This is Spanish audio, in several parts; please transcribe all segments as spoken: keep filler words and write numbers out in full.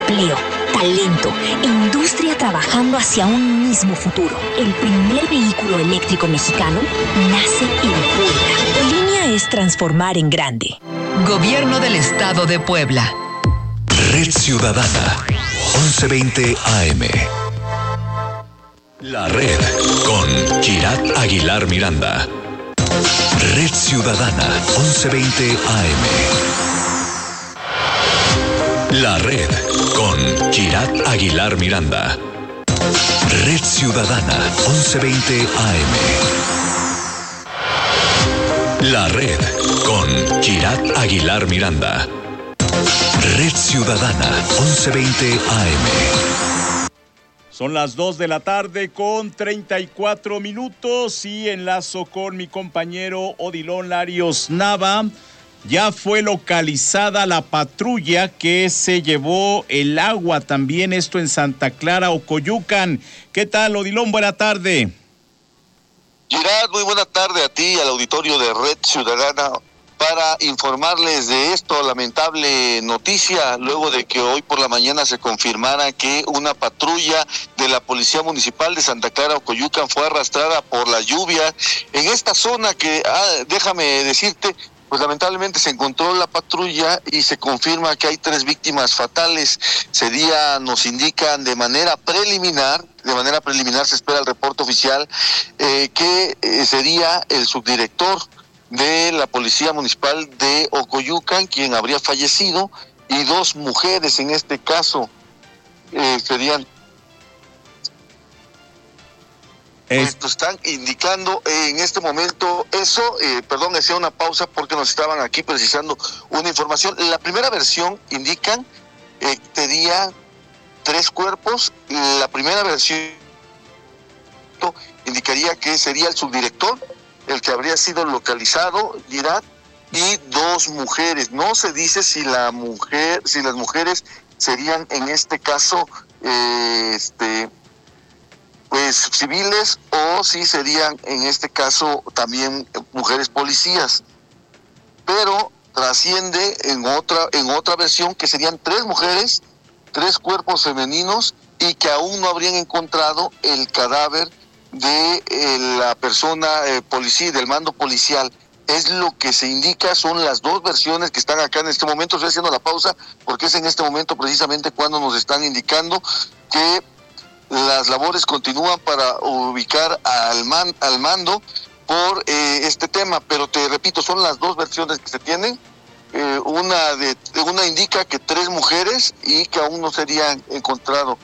empleo, talento e industria trabajando hacia un mismo futuro. El primer vehículo eléctrico mexicano nace en Puebla. La línea es transformar en grande. Gobierno del Estado de Puebla. Red Ciudadana, once veinte A M. La Red con Kirat Aguilar Miranda. Red Ciudadana, once veinte A M. La Red con Kirat Aguilar Miranda. Red Ciudadana, once veinte A M. La Red con Kirat Aguilar Miranda. Red Ciudadana, once veinte A M. Son las dos de la tarde con treinta y cuatro minutos y enlazo con mi compañero Odilon Larios Nava. Ya fue localizada la patrulla que se llevó el agua, también esto en Santa Clara, Ocoyucan. ¿Qué tal, Odilon? Buena tarde. Gerard, muy buena tarde a ti, al auditorio de Red Ciudadana, para informarles de esto, lamentable noticia, luego de que hoy por la mañana se confirmara que una patrulla de la Policía Municipal de Santa Clara, Ocoyucan, fue arrastrada por la lluvia en esta zona que, ah, déjame decirte, pues lamentablemente se encontró la patrulla y se confirma que hay tres víctimas fatales. Sería, nos indican de manera preliminar, de manera preliminar se espera el reporte oficial, eh, que eh, sería el subdirector de la Policía Municipal de Ocoyucan, quien habría fallecido, y dos mujeres en este caso eh, serían... Es... Pues están indicando en este momento eso, eh, perdón, hacía una pausa porque nos estaban aquí precisando una información. La primera versión indican eh, que sería tres cuerpos, la primera versión indicaría que sería el subdirector, el que habría sido localizado, Girard, y dos mujeres. No se dice si la mujer, si las mujeres serían en este caso, eh, este, pues civiles, o si serían en este caso también mujeres policías. Pero trasciende en otra, en otra versión que serían tres mujeres, tres cuerpos femeninos, y que aún no habrían encontrado el cadáver de eh, la persona eh, policía, del mando policial. Es lo que se indica, son las dos versiones que están acá en este momento. Estoy haciendo la pausa porque es en este momento precisamente cuando nos están indicando que las labores continúan para ubicar al, man, al mando por eh, este tema, pero te repito, son las dos versiones que se tienen. Eh, una de una indica que tres mujeres y que aún no serían encontrado.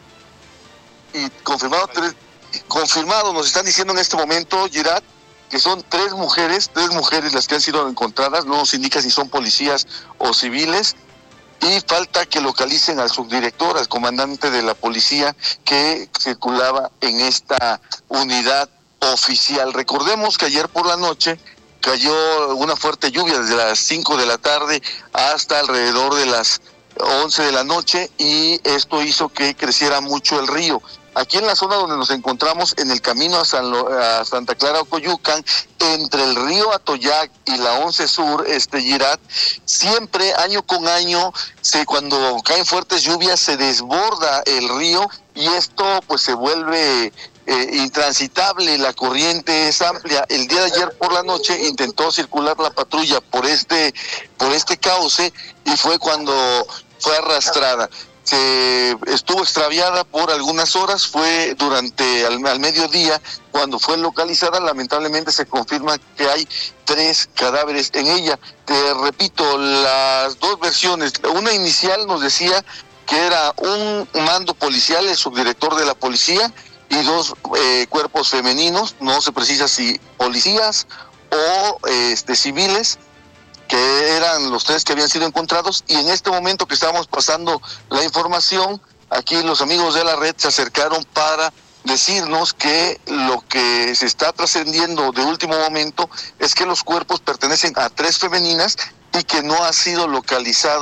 Y confirmado tres Confirmado, nos están diciendo en este momento, Girard, que son tres mujeres, tres mujeres las que han sido encontradas, no nos indica si son policías o civiles, y falta que localicen al subdirector, al comandante de la policía que circulaba en esta unidad oficial. Recordemos que ayer por la noche cayó una fuerte lluvia desde las cinco de la tarde hasta alrededor de las once de la noche, y esto hizo que creciera mucho el río. Aquí en la zona donde nos encontramos, en el camino a, San Lo, a Santa Clara, Ocoyucan, entre el río Atoyac y la once Sur, este Girard, siempre, año con año, se, cuando caen fuertes lluvias, se desborda el río, y esto pues se vuelve eh, intransitable, la corriente es amplia. El día de ayer por la noche intentó circular la patrulla por este, por este cauce, y fue cuando fue arrastrada. Se estuvo extraviada por algunas horas, fue durante al, al mediodía cuando fue localizada. Lamentablemente se confirma que hay tres cadáveres en ella. Te repito, las dos versiones, una inicial nos decía que era un mando policial, el subdirector de la policía, y dos eh, cuerpos femeninos, no se precisa si policías o este civiles, que eran los tres que habían sido encontrados. Y en este momento que estábamos pasando la información, aquí los amigos de la red se acercaron para decirnos que lo que se está trascendiendo de último momento es que los cuerpos pertenecen a tres femeninas y que no ha sido localizado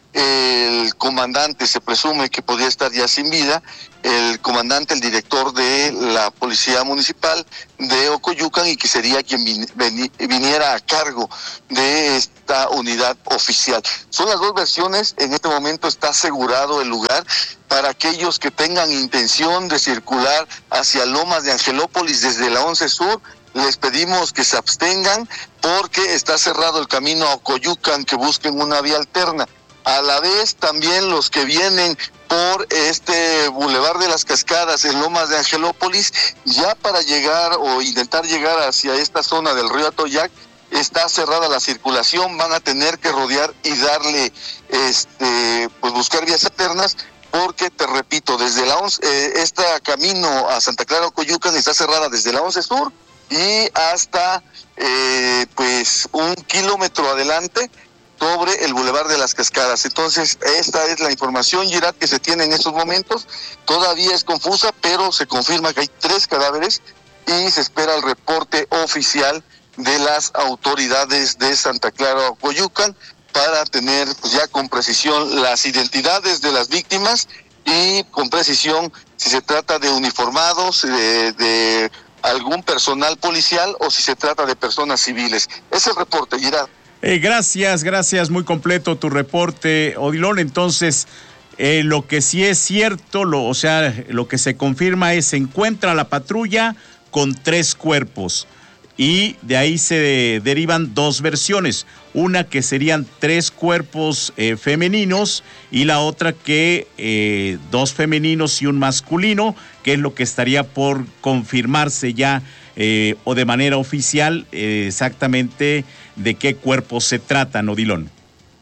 el comandante se presume que podría estar ya sin vida, el comandante, el director de la Policía Municipal de Ocoyucan, y que sería quien viniera a cargo de esta unidad oficial. Son las dos versiones. En este momento está asegurado el lugar para aquellos que tengan intención de circular hacia Lomas de Angelópolis desde la once Sur. Les pedimos que se abstengan porque está cerrado el camino a Ocoyucan, que busquen una vía alterna. A la vez, también los que vienen por este Boulevard de las Cascadas en Lomas de Angelópolis, ya para llegar o intentar llegar hacia esta zona del río Atoyac, está cerrada la circulación, van a tener que rodear y darle, este, pues buscar vías alternas, porque te repito, desde la once, eh, este camino a Santa Clara Ocoyucan está cerrada desde la once Sur y hasta eh, pues un kilómetro adelante sobre el Boulevard de las Cascadas. Entonces, esta es la información, Gerard, que se tiene en estos momentos. Todavía es confusa, pero se confirma que hay tres cadáveres y se espera el reporte oficial de las autoridades de Santa Clara Ocoyucan para tener pues, ya con precisión las identidades de las víctimas y con precisión si se trata de uniformados, de, de algún personal policial o si se trata de personas civiles. Ese es el reporte, Gerard. Eh, gracias, gracias, muy completo tu reporte, Odilon. Entonces, eh, lo que sí es cierto, lo, o sea, lo que se confirma es se encuentra la patrulla con tres cuerpos y de ahí se de, derivan dos versiones, una que serían tres cuerpos eh, femeninos y la otra que eh, dos femeninos y un masculino, que es lo que estaría por confirmarse ya eh, o de manera oficial eh, exactamente de qué cuerpos se tratan, Odilon.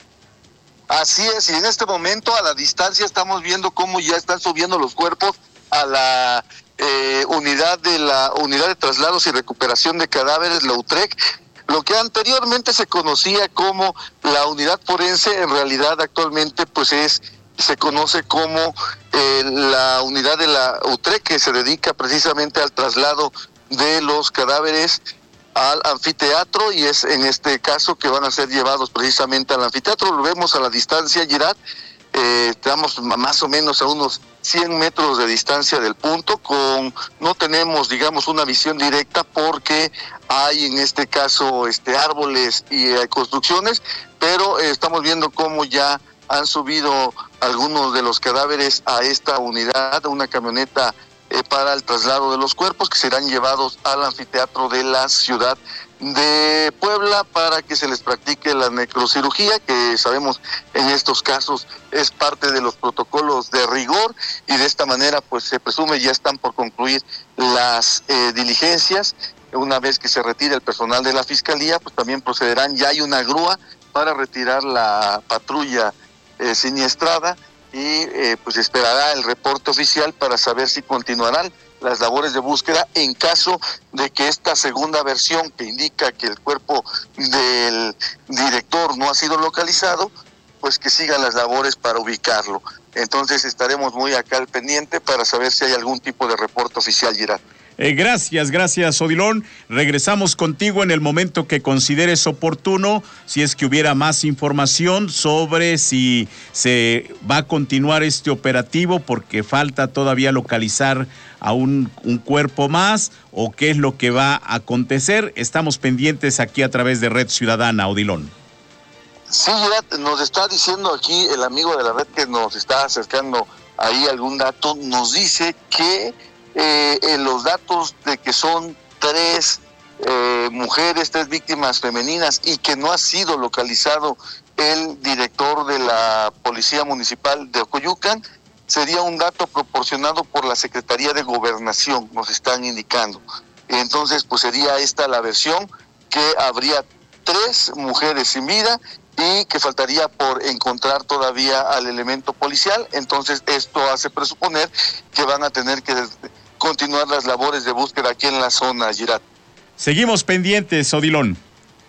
Así es, y en este momento a la distancia estamos viendo cómo ya están subiendo los cuerpos a la eh, unidad de la unidad de traslados y recuperación de cadáveres, la U T R E C, lo que anteriormente se conocía como la unidad forense, en realidad actualmente pues es se conoce como eh, la unidad de la U T R E C, que se dedica precisamente al traslado de los cadáveres al anfiteatro, y es en este caso que van a ser llevados precisamente al anfiteatro. Lo vemos a la distancia, Gerard, eh, estamos más o menos a unos cien metros de distancia del punto, con no tenemos, digamos, una visión directa porque hay en este caso este árboles y eh, construcciones, pero eh, estamos viendo cómo ya han subido algunos de los cadáveres a esta unidad, una camioneta Eh, para el traslado de los cuerpos que serán llevados al anfiteatro de la ciudad de Puebla para que se les practique la necrocirugía, que sabemos en estos casos es parte de los protocolos de rigor, y de esta manera pues se presume ya están por concluir las eh, diligencias. Una vez que se retire el personal de la fiscalía, pues también procederán, ya hay una grúa para retirar la patrulla eh, siniestrada, y eh, pues esperará el reporte oficial para saber si continuarán las labores de búsqueda en caso de que esta segunda versión que indica que el cuerpo del director no ha sido localizado, pues que sigan las labores para ubicarlo. Entonces estaremos muy acá al pendiente para saber si hay algún tipo de reporte oficial, Gerard. Eh, gracias, gracias, Odilon. Regresamos contigo en el momento que consideres oportuno, si es que hubiera más información sobre si se va a continuar este operativo, porque falta todavía localizar a un, un cuerpo más, o qué es lo que va a acontecer. Estamos pendientes aquí a través de Red Ciudadana, Odilon. Sí, ya nos está diciendo aquí el amigo de la red que nos está acercando ahí algún dato, nos dice que Eh, en los datos de que son tres eh, mujeres, tres víctimas femeninas, y que no ha sido localizado el director de la Policía Municipal de Ocoyucan, sería un dato proporcionado por la Secretaría de Gobernación, nos están indicando. Entonces, pues sería esta la versión, que habría tres mujeres sin vida y que faltaría por encontrar todavía al elemento policial. Entonces, esto hace presuponer que van a tener que continuar las labores de búsqueda aquí en la zona, Gerard. Seguimos pendientes, Odilon.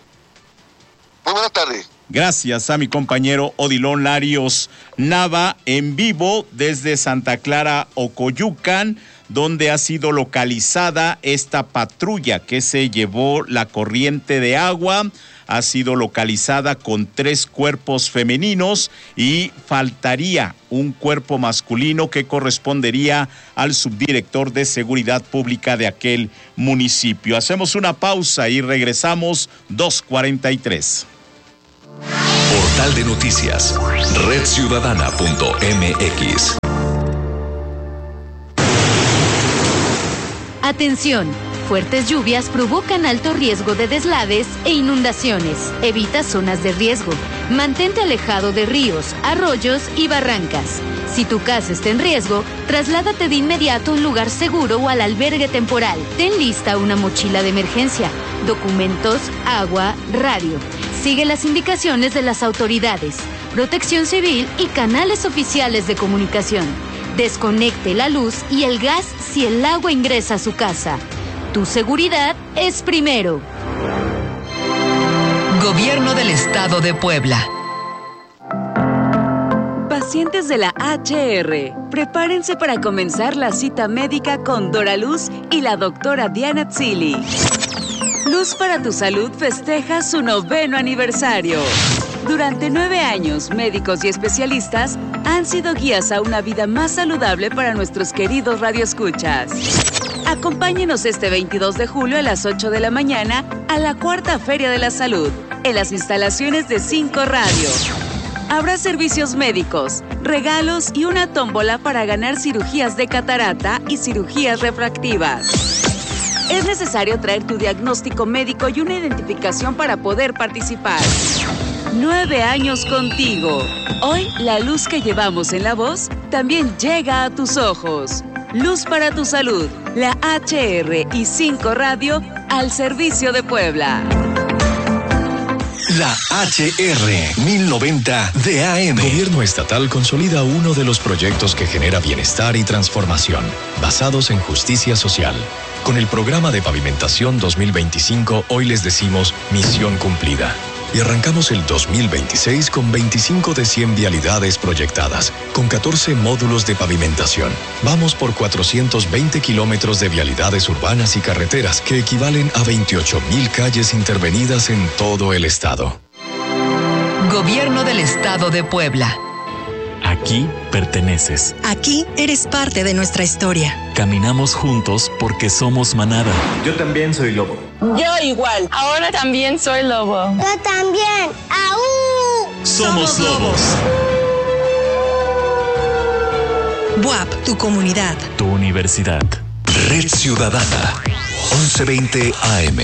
Muy buena tarde. Gracias a mi compañero Odilon Larios Nava, en vivo desde Santa Clara, Ocoyucan, donde ha sido localizada esta patrulla que se llevó la corriente de agua ha sido localizada con tres cuerpos femeninos y faltaría un cuerpo masculino que correspondería al subdirector de Seguridad Pública de aquel municipio. Hacemos una pausa y regresamos dos cuarenta y tres. Portal de Noticias, red ciudadana punto m x. Atención, fuertes lluvias provocan alto riesgo de deslaves e inundaciones. Evita zonas de riesgo. Mantente alejado de ríos, arroyos y barrancas. Si tu casa está en riesgo, trasládate de inmediato a un lugar seguro o al albergue temporal. Ten lista una mochila de emergencia, documentos, agua, radio. Sigue las indicaciones de las autoridades, Protección Civil y canales oficiales de comunicación. Desconecte la luz y el gas si el agua ingresa a su casa. Tu seguridad es primero. Gobierno del Estado de Puebla. Pacientes de la H R, prepárense para comenzar la cita médica con Dora Luz y la doctora Diana Tzili. Luz para tu Salud festeja su noveno aniversario. Durante nueve años, médicos y especialistas han sido guías a una vida más saludable para nuestros queridos radioescuchas. Acompáñenos este veintidós de julio a las ocho de la mañana a la Cuarta Feria de la Salud, en las instalaciones de Cinco Radio. Habrá servicios médicos, regalos y una tómbola para ganar cirugías de catarata y cirugías refractivas. Es necesario traer tu diagnóstico médico y una identificación para poder participar. Nueve años contigo. Hoy, la luz que llevamos en la voz también llega a tus ojos. Luz para tu Salud, la H R y Cinco Radio al servicio de Puebla. La H R mil noventa de A M. Gobierno estatal consolida uno de los proyectos que genera bienestar y transformación, basados en justicia social. Con el programa de pavimentación dos mil veinticinco, hoy les decimos misión cumplida. Y arrancamos el dos mil veintiséis con veinticinco de cien vialidades proyectadas, con catorce módulos de pavimentación. Vamos por cuatrocientos veinte kilómetros de vialidades urbanas y carreteras, que equivalen a veintiocho mil calles intervenidas en todo el estado. Gobierno del Estado de Puebla. Aquí perteneces. Aquí eres parte de nuestra historia. Caminamos juntos porque somos manada. Yo también soy lobo. Yo igual. Ahora también soy lobo. Yo también. ¡Aú! Somos, Somos lobos. B U A P, tu comunidad. Tu universidad. Red Ciudadana, once veinte A M.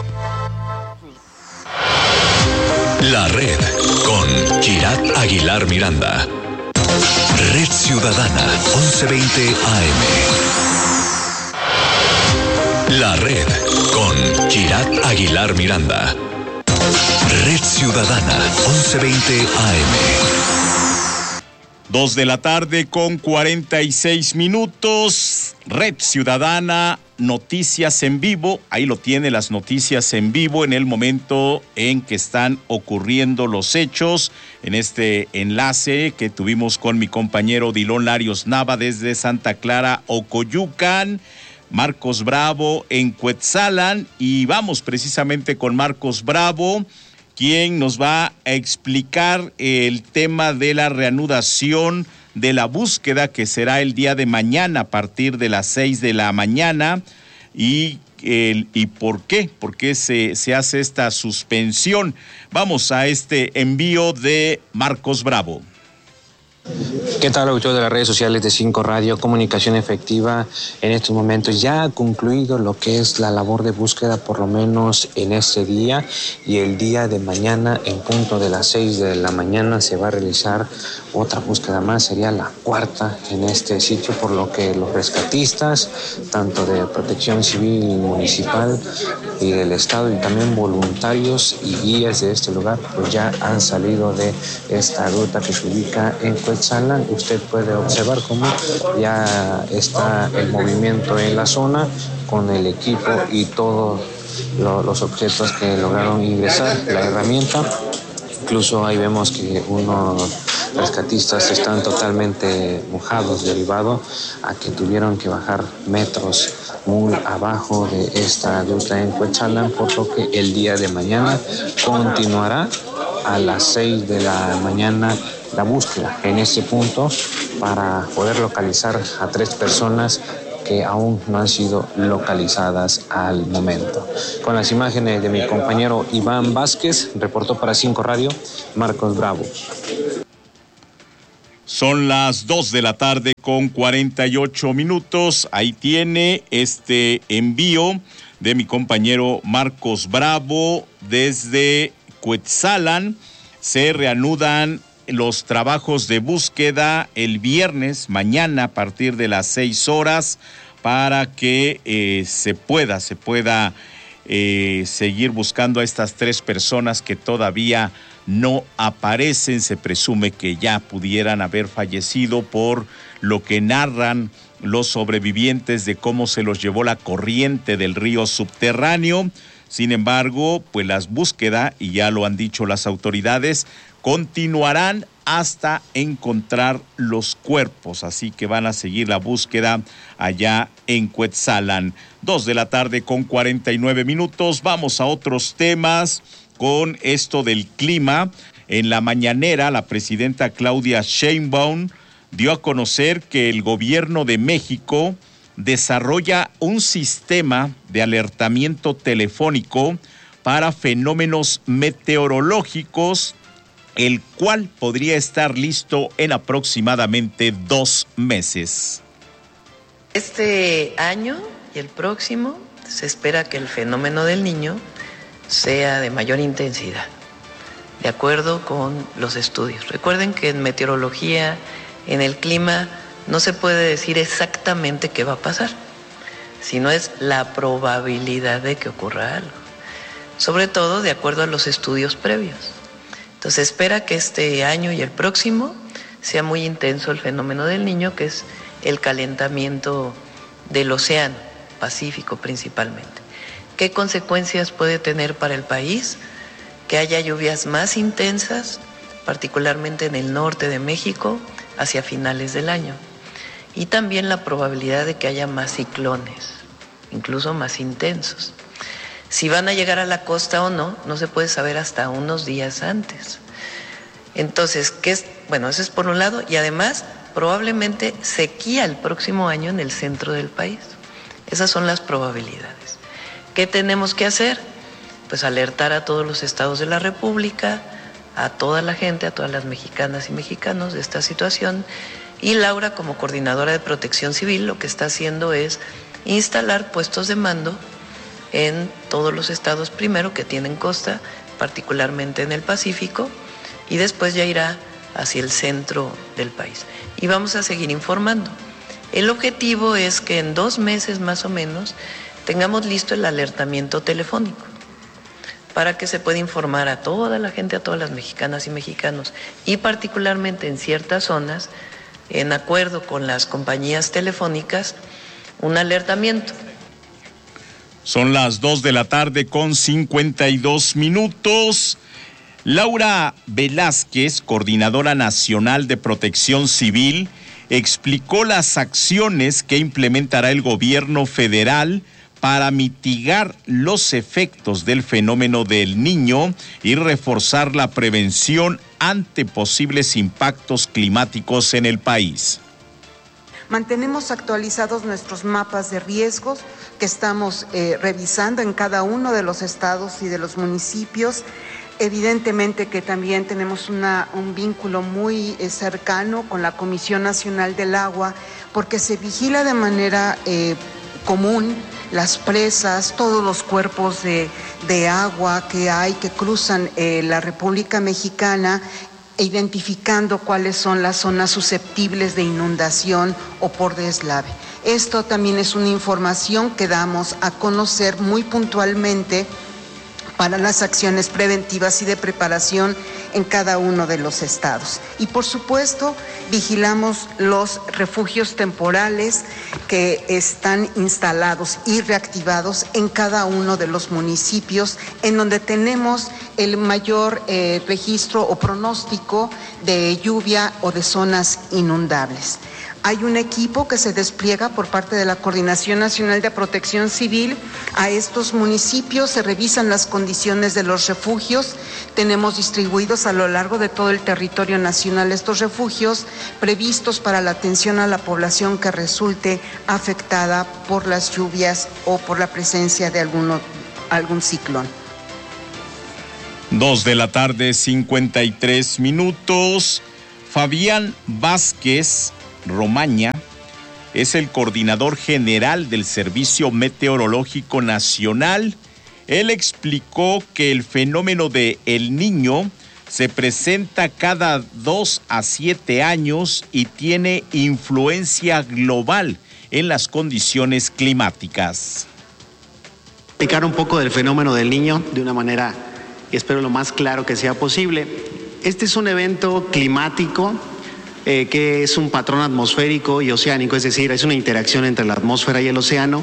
La Red con Chirat Aguilar Miranda. Red Ciudadana, once veinte A M. La Red con Chirat Aguilar Miranda. Red Ciudadana, once veinte A M. Dos de la tarde con cuarenta y seis minutos. Red Ciudadana, noticias en vivo. Ahí lo tiene, las noticias en vivo en el momento en que están ocurriendo los hechos. En este enlace que tuvimos con mi compañero Odilon Larios Nava desde Santa Clara, Ocoyucan. Marcos Bravo en Cuetzalan. Y vamos precisamente con Marcos Bravo, quien nos va a explicar el tema de la reanudación de la búsqueda que será el día de mañana a partir de las seis de la mañana y, el, y por qué, por qué se, se hace esta suspensión. Vamos a este envío de Marcos Bravo. ¿Qué tal, autor de las redes sociales de Cinco Radio? Comunicación efectiva. En estos momentos ya ha concluido lo que es la labor de búsqueda, por lo menos en este día, y el día de mañana en punto de las seis de la mañana se va a realizar otra búsqueda más, sería la cuarta en este sitio, por lo que los rescatistas, tanto de Protección Civil Municipal y del Estado, y también voluntarios y guías de este lugar, pues ya han salido de esta ruta que se ubica en Cuetzalan. Usted puede observar cómo ya está el movimiento en la zona con el equipo y todos lo, los objetos que lograron ingresar, la herramienta. Incluso ahí vemos que uno rescatistas están totalmente mojados, derivado a que tuvieron que bajar metros muy abajo de esta gruta en Cuetzalan, por lo que el día de mañana continuará a las seis de la mañana la búsqueda en este punto para poder localizar a tres personas que aún no han sido localizadas al momento. Con las imágenes de mi compañero Iván Vázquez, reportó para cinco Radio, Marcos Bravo. Son las dos de la tarde con cuarenta y ocho minutos. Ahí tiene este envío de mi compañero Marcos Bravo desde Cuetzalan. Se reanudan los trabajos de búsqueda el viernes, mañana a partir de las seis horas, para que eh, se pueda, se pueda eh, seguir buscando a estas tres personas que todavía no aparecen. Se presume que ya pudieran haber fallecido por lo que narran los sobrevivientes de cómo se los llevó la corriente del río subterráneo. Sin embargo, pues las búsquedas, y ya lo han dicho las autoridades, continuarán hasta encontrar los cuerpos, así que van a seguir la búsqueda allá en Cuetzalan. Dos de la tarde con cuarenta y nueve minutos, vamos a otros temas con esto del clima. En la mañanera, la presidenta Claudia Sheinbaum dio a conocer que el gobierno de México desarrolla un sistema de alertamiento telefónico para fenómenos meteorológicos, el cual podría estar listo en aproximadamente dos meses. Este año y el próximo se espera que el fenómeno del Niño sea de mayor intensidad, de acuerdo con los estudios. Recuerden que en meteorología, en el clima, no se puede decir exactamente qué va a pasar, sino es la probabilidad de que ocurra algo, sobre todo de acuerdo a los estudios previos. Entonces espera que este año y el próximo sea muy intenso el fenómeno del Niño, que es el calentamiento del océano Pacífico principalmente. ¿Qué consecuencias puede tener para el país? Que haya lluvias más intensas, particularmente en el norte de México, hacia finales del año. Y también la probabilidad de que haya más ciclones, incluso más intensos. Si van a llegar a la costa o no, no se puede saber hasta unos días antes. Entonces, ¿qué es? Bueno, eso es por un lado, y además probablemente sequía el próximo año en el centro del país. Esas son las probabilidades. ¿Qué tenemos que hacer? Pues alertar a todos los estados de la República, a toda la gente, a todas las mexicanas y mexicanos de esta situación. Y Laura, como coordinadora de Protección Civil, lo que está haciendo es instalar puestos de mando en todos los estados primero que tienen costa, particularmente en el Pacífico, y después ya irá hacia el centro del país. Y vamos a seguir informando. El objetivo es que en dos meses más o menos tengamos listo el alertamiento telefónico para que se pueda informar a toda la gente, a todas las mexicanas y mexicanos, y particularmente en ciertas zonas, en acuerdo con las compañías telefónicas, un alertamiento. Son las dos de la tarde con cincuenta y dos minutos. Laura Velázquez, coordinadora nacional de Protección Civil, explicó las acciones que implementará el gobierno federal para mitigar los efectos del fenómeno del Niño y reforzar la prevención ante posibles impactos climáticos en el país. Mantenemos actualizados nuestros mapas de riesgos que estamos eh, revisando en cada uno de los estados y de los municipios. Evidentemente que también tenemos una, un vínculo muy eh, cercano con la Comisión Nacional del Agua, porque se vigila de manera eh, común las presas, todos los cuerpos de, de agua que hay que cruzan eh, la República Mexicana, identificando cuáles son las zonas susceptibles de inundación o por deslave. Esto también es una información que damos a conocer muy puntualmente para las acciones preventivas y de preparación en cada uno de los estados. Y por supuesto, vigilamos los refugios temporales que están instalados y reactivados en cada uno de los municipios en donde tenemos el mayor eh, registro o pronóstico de lluvia o de zonas inundables. Hay un equipo que se despliega por parte de la Coordinación Nacional de Protección Civil a estos municipios, se revisan las condiciones de los refugios. Tenemos distribuidos a lo largo de todo el territorio nacional estos refugios previstos para la atención a la población que resulte afectada por las lluvias o por la presencia de alguno, algún ciclón. Dos de la tarde, cincuenta y tres minutos. Fabián Vázquez Romaña es el coordinador general del Servicio Meteorológico Nacional. Él explicó que el fenómeno de El Niño se presenta cada dos a siete años y tiene influencia global en las condiciones climáticas. Explicar un poco del fenómeno del Niño de una manera, espero, lo más claro que sea posible. Este es un evento climático Eh, que es un patrón atmosférico y oceánico, es decir, es una interacción entre la atmósfera y el océano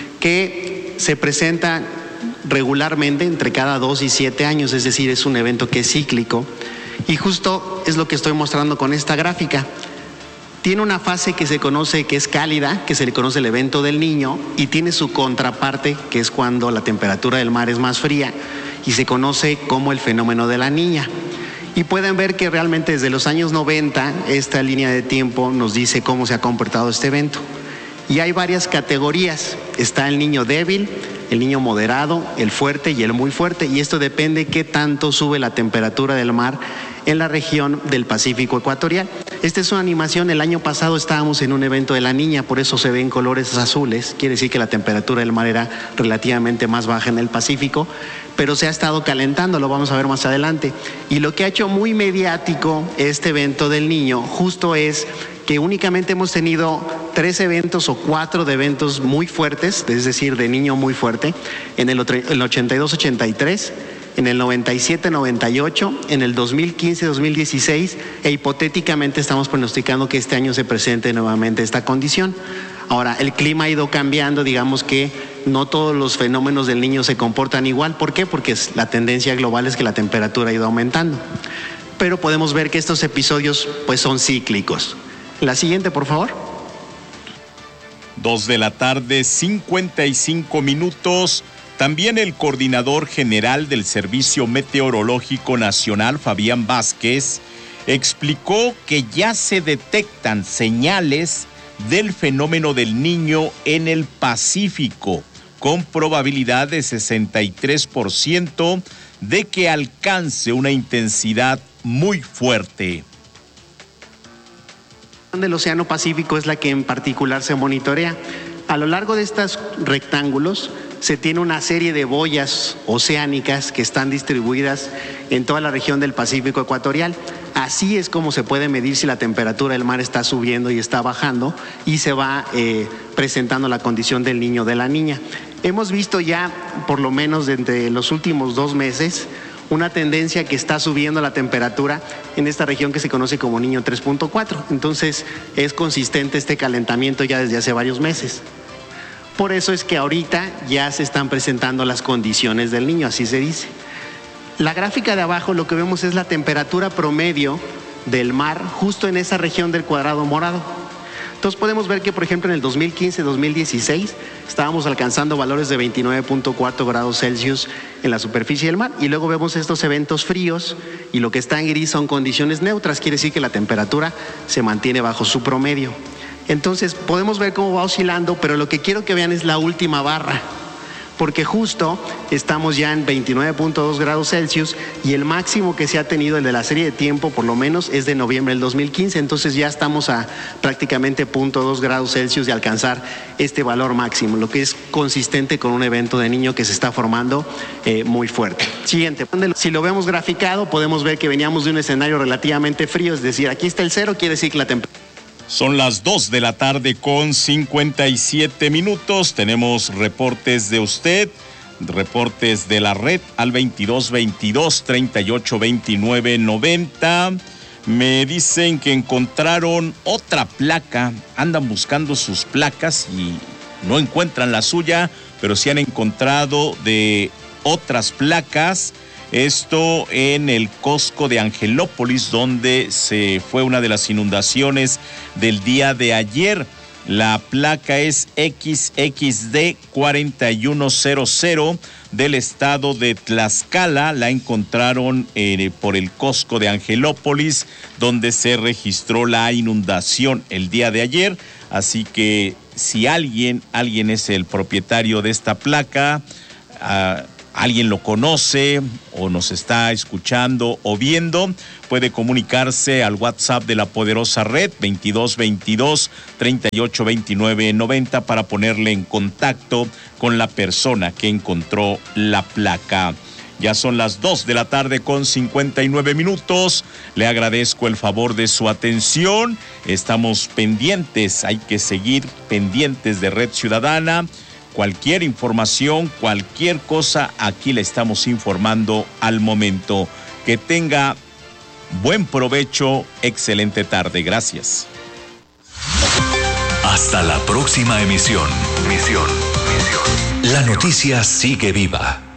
que se presenta regularmente entre cada dos y siete años, es decir, es un evento que es cíclico y justo es lo que estoy mostrando con esta gráfica. Tiene una fase que se conoce que es cálida, que se le conoce el evento del Niño, y tiene su contraparte, que es cuando la temperatura del mar es más fría y se conoce como el fenómeno de la Niña. Y pueden ver que realmente desde los años noventa esta línea de tiempo nos dice cómo se ha comportado este evento. Y hay varias categorías. Está el niño débil, el niño moderado, el fuerte y el muy fuerte. Y esto depende qué tanto sube la temperatura del mar en la región del Pacífico ecuatorial. Esta es una animación. El año pasado estábamos en un evento de la Niña, por eso se ven colores azules. Quiere decir que la temperatura del mar era relativamente más baja en el Pacífico, pero se ha estado calentando, lo vamos a ver más adelante. Y lo que ha hecho muy mediático este evento del Niño justo es que únicamente hemos tenido tres eventos o cuatro de eventos muy fuertes, es decir, de Niño muy fuerte, en el ochenta y dos ochenta y tres, en el noventa y siete noventa y ocho, en el dos mil quince dos mil dieciséis, e hipotéticamente estamos pronosticando que este año se presente nuevamente esta condición. Ahora, el clima ha ido cambiando, digamos que no todos los fenómenos del Niño se comportan igual. ¿Por qué? Porque la tendencia global es que la temperatura ha ido aumentando. Pero podemos ver que estos episodios pues son cíclicos. La siguiente, por favor. Dos de la tarde, cincuenta y cinco minutos. También el coordinador general del Servicio Meteorológico Nacional, Fabián Vázquez, explicó que ya se detectan señales del fenómeno del Niño en el Pacífico, con probabilidad de sesenta y tres por ciento de que alcance una intensidad muy fuerte. Del Océano Pacífico es la que en particular se monitorea. A lo largo de estos rectángulos se tiene una serie de boyas oceánicas que están distribuidas en toda la región del Pacífico ecuatorial. Así es como se puede medir si la temperatura del mar está subiendo y está bajando, y se va eh, presentando la condición del Niño o de la Niña. Hemos visto ya, por lo menos entre los últimos dos meses, una tendencia que está subiendo la temperatura en esta región que se conoce como Niño tres punto cuatro. Entonces es consistente este calentamiento ya desde hace varios meses. Por eso es que ahorita ya se están presentando las condiciones del Niño, así se dice. La gráfica de abajo lo que vemos es la temperatura promedio del mar justo en esa región del cuadrado morado. Entonces podemos ver que, por ejemplo, en el dos mil quince dos mil dieciséis estábamos alcanzando valores de veintinueve punto cuatro grados Celsius en la superficie del mar, y luego vemos estos eventos fríos y lo que está en gris son condiciones neutras, quiere decir que la temperatura se mantiene bajo su promedio. Entonces podemos ver cómo va oscilando, pero lo que quiero que vean es la última barra, porque justo estamos ya en veintinueve punto dos grados Celsius y el máximo que se ha tenido, el de la serie de tiempo por lo menos, es de noviembre del dos mil quince, entonces ya estamos a prácticamente cero punto dos grados Celsius de alcanzar este valor máximo, lo que es consistente con un evento de Niño que se está formando eh, muy fuerte. Siguiente, si lo vemos graficado podemos ver que veníamos de un escenario relativamente frío, es decir, aquí está el cero, quiere decir que la temperatura... Son las dos de la tarde con cincuenta y siete minutos. Tenemos reportes de usted Reportes de la red al veintidós veintidós, treinta y ocho veintinueve noventa. Me dicen que encontraron otra placa. Andan buscando sus placas y no encuentran la suya, pero sí han encontrado de otras placas. Esto en el Costco de Angelópolis, donde se fue una de las inundaciones del día de ayer. La placa es equis equis de cuarenta y uno cero cero del estado de Tlaxcala. La encontraron eh, por el Costco de Angelópolis, donde se registró la inundación el día de ayer. Así que si alguien, alguien es el propietario de esta placa, uh, alguien lo conoce o nos está escuchando o viendo, puede comunicarse al WhatsApp de la poderosa red veintidós veintidós, treinta y ocho veintinueve noventa para ponerle en contacto con la persona que encontró la placa. Ya son las dos de la tarde con cincuenta y nueve minutos. Le agradezco el favor de su atención. Estamos pendientes, hay que seguir pendientes de Red Ciudadana. Cualquier información, cualquier cosa, aquí le estamos informando al momento. Que tenga buen provecho, excelente tarde. Gracias. Hasta la próxima emisión. Misión. Misión. La noticia sigue viva.